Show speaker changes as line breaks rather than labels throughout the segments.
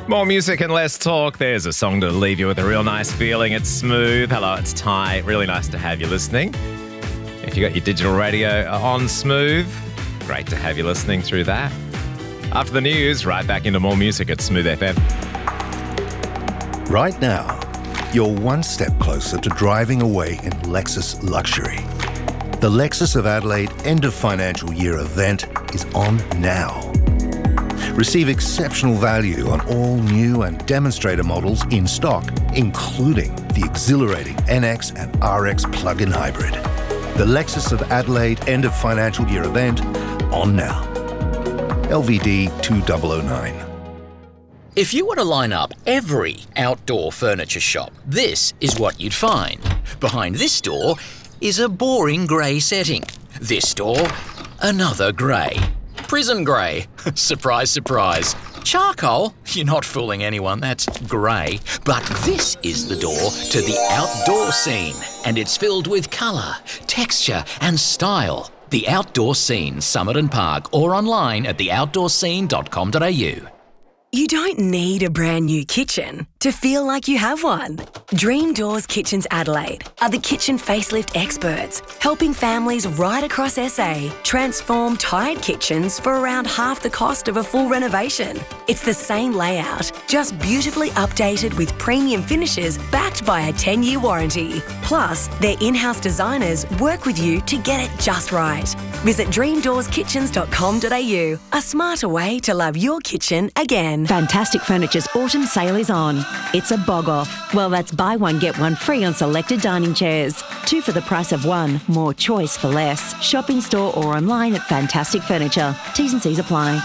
More music and less talk. There's a song to leave you with a real nice feeling. It's Smooth. Hello, it's Ty. Really nice to have you listening. If you got your digital radio on Smooth, great to have you listening through that. After the news, right back into more music at Smooth FM.
Right now, you're one step closer to driving away in Lexus luxury. The Lexus of Adelaide end of financial year event is on now. Receive exceptional value on all new and demonstrator models in stock, including the exhilarating NX and RX plug-in hybrid. The Lexus of Adelaide end of financial year event on now. LVD 2009.
If you were to line up every outdoor furniture shop, this is what you'd find. Behind this door is a boring grey setting. This door, another grey. Prison grey. Surprise, surprise. Charcoal? You're not fooling anyone, that's grey. But this is the door to the outdoor scene, and it's filled with colour, texture and style. The Outdoor Scene, Summit and Park, or online at theoutdoorscene.com.au.
You don't need a brand new kitchen to feel like you have one. Dream Doors Kitchens Adelaide are the kitchen facelift experts, helping families right across SA transform tired kitchens for around half the cost of a full renovation. It's the same layout, just beautifully updated with premium finishes backed by a 10-year warranty. Plus, their in-house designers work with you to get it just right. Visit dreamdoorskitchens.com.au, a smarter way to love your kitchen again.
Fantastic Furniture's autumn sale is on. It's a bog-off. Well, that's buy one, get one free on selected dining chairs. 2 for the price of 1. More choice for less. Shop in store or online at Fantastic Furniture. T's and C's apply.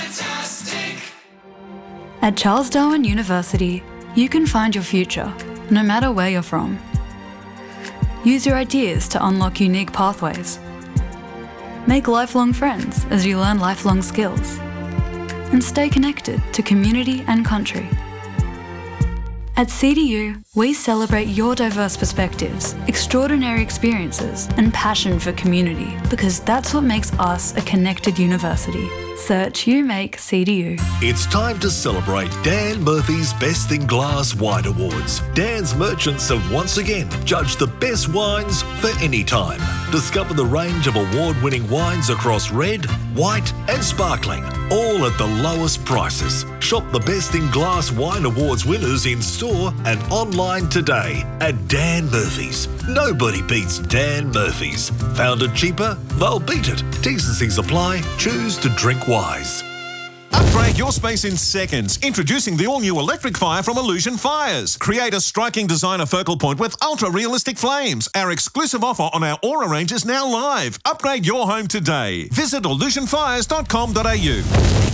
At Charles Darwin University, you can find your future, no matter where you're from. Use your ideas to unlock unique pathways. Make lifelong friends as you learn lifelong skills. And stay connected to community and country. At CDU, we celebrate your diverse perspectives, extraordinary experiences, and passion for community, because that's what makes us a connected university. Search UMake CDU.
It's time to celebrate Dan Murphy's Best in Glass Wine Awards. Dan's merchants have once again judged the best wines for any time. Discover the range of award-winning wines across red, white and sparkling, all at the lowest prices. Shop the Best in Glass Wine Awards winners in store and online today at Dan Murphy's. Nobody beats Dan Murphy's. Found it cheaper? They'll beat it. T's and C's apply. Choose to drink wise.
Upgrade your space in seconds. Introducing the all-new electric fire from Illusion Fires. Create a striking designer focal point with ultra-realistic flames. Our exclusive offer on our Aura range is now live. Upgrade your home today. Visit illusionfires.com.au.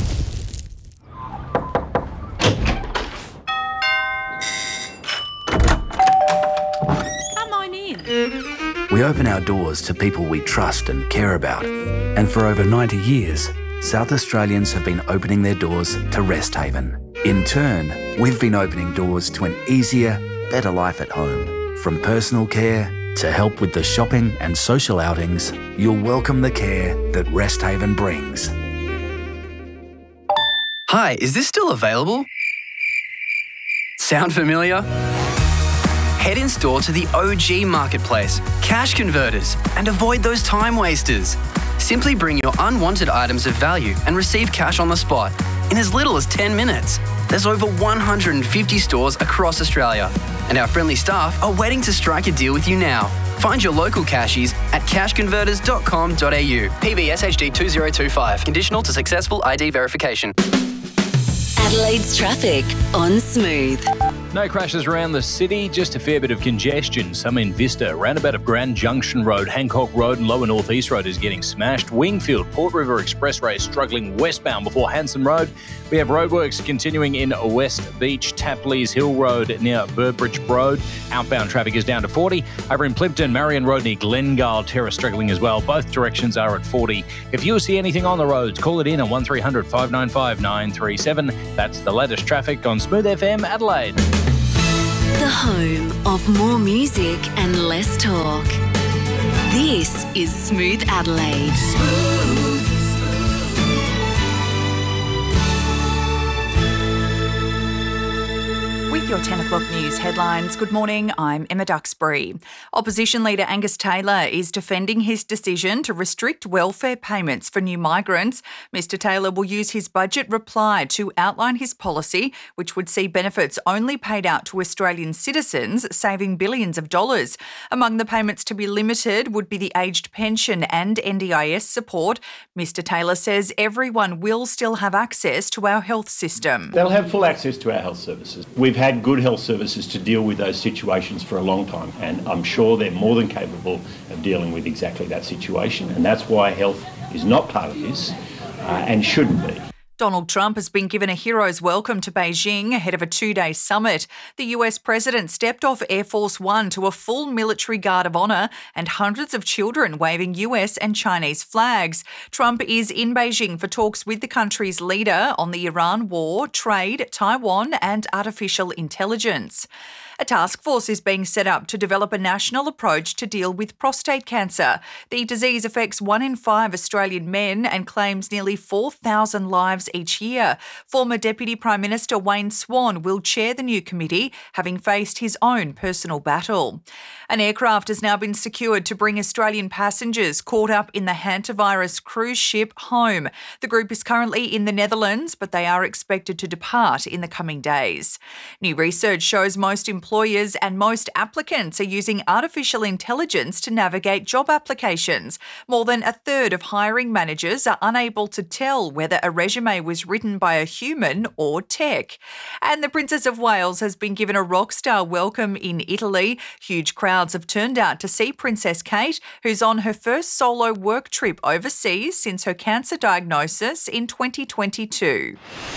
We open our doors to people we trust and care about. And for over 90 years, South Australians have been opening their doors to Rest Haven. In turn, we've been opening doors to an easier, better life at home. From personal care to help with the shopping and social outings, you'll welcome the care that Rest Haven brings.
Hi, is this still available? Sound familiar? Head in store to the OG Marketplace, Cash Converters, and avoid those time wasters. Simply bring your unwanted items of value and receive cash on the spot in as little as 10 minutes. There's over 150 stores across Australia, and our friendly staff are waiting to strike a deal with you now. Find your local cashies at cashconverters.com.au. PB SHD 2025. Conditional to successful ID verification.
Adelaide's traffic on Smooth.
No crashes around the city, just a fair bit of congestion. Some in Vista. Roundabout of Grand Junction Road, Hancock Road and Lower North East Road is getting smashed. Wingfield, Port River Expressway is struggling westbound before Hanson Road. We have roadworks continuing in West Beach, Tapleys Hill Road near Burbridge Road. Outbound traffic is down to 40. Over in Plimpton, Marion Road near Glengale Terrace struggling as well. Both directions are at 40. If you see anything on the roads, call it in on 1300 595 937. That's the latest traffic on Smooth FM Adelaide.
The home of more music and less talk. This is Smooth Adelaide.
with your 10 o'clock news headlines. Good morning, I'm Emma Duxbury. Opposition leader Angus Taylor is defending his decision to restrict welfare payments for new migrants. Mr Taylor will use his budget reply to outline his policy, which would see benefits only paid out to Australian citizens, saving billions of dollars. Among the payments to be limited would be the aged pension and NDIS support. Mr Taylor says everyone will still have access to our health system.
They'll have full access to our health services. We've had good health services to deal with those situations for a long time, and I'm sure they're more than capable of dealing with exactly that situation, and that's why health is not part of this and shouldn't be.
Donald Trump has been given a hero's welcome to Beijing ahead of a 2-day summit. The US president stepped off Air Force One to a full military guard of honour and hundreds of children waving US and Chinese flags. Trump is in Beijing for talks with the country's leader on the Iran war, trade, Taiwan and artificial intelligence. A task force is being set up to develop a national approach to deal with prostate cancer. The disease affects 1 in 5 Australian men and claims nearly 4,000 lives each year. Former Deputy Prime Minister Wayne Swan will chair the new committee, having faced his own personal battle. An aircraft has now been secured to bring Australian passengers caught up in the hantavirus cruise ship home. The group is currently in the Netherlands, but they are expected to depart in the coming days. New research shows most employers and most applicants are using artificial intelligence to navigate job applications. More than a third of hiring managers are unable to tell whether a resume was written by a human or tech. And the Princess of Wales has been given a rock star welcome in Italy. Huge crowds have turned out to see Princess Kate, who's on her first solo work trip overseas since her cancer diagnosis in 2022.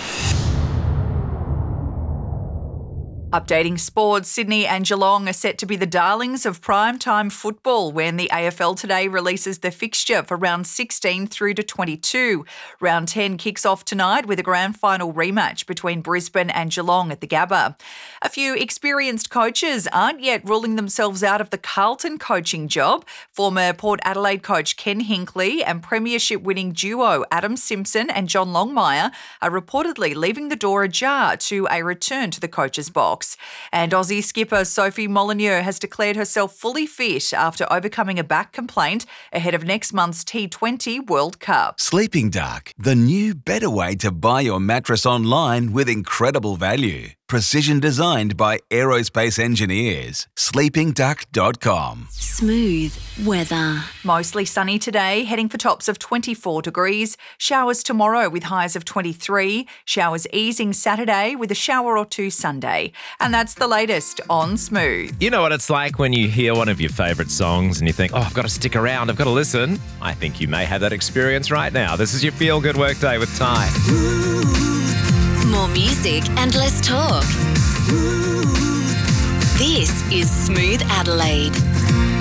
Updating sports, Sydney and Geelong are set to be the darlings of primetime football when the AFL today releases the fixture for round 16 through to 22. Round 10 kicks off tonight with a grand final rematch between Brisbane and Geelong at the Gabba. A few experienced coaches aren't yet ruling themselves out of the Carlton coaching job. Former Port Adelaide coach Ken Hinkley and premiership-winning duo Adam Simpson and John Longmire are reportedly leaving the door ajar to a return to the coach's box. And Aussie skipper Sophie Molyneux has declared herself fully fit after overcoming a back complaint ahead of next month's T20 World Cup.
Sleeping Duck, the new better way to buy your mattress online with incredible value. Precision designed by aerospace engineers. sleepingduck.com.
Smooth weather.
Mostly sunny today, heading for tops of 24 degrees. Showers tomorrow with highs of 23. Showers easing Saturday with a shower or two Sunday. And that's the latest on Smooth.
You know what it's like when you hear one of your favourite songs and you think, oh, I've got to stick around, I've got to listen. I think you may have that experience right now. This is your Feel Good Workday with Ty.
More music and less talk. This is Smooth Adelaide.